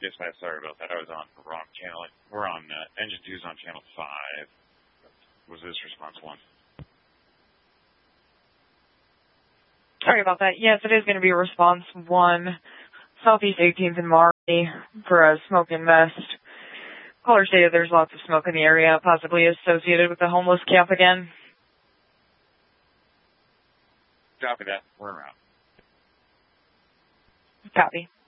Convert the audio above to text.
Yes, ma'am. Sorry about that. I was on the wrong channel. We're on Engine 2's on channel 5. Was this response 1? Sorry about that. Yes, it is going to be response 1, Southeast 18th and Maury for a smoke invest. Caller stated there's lots of smoke in the area, possibly associated with the homeless camp again. Copy that. We're around. Copy.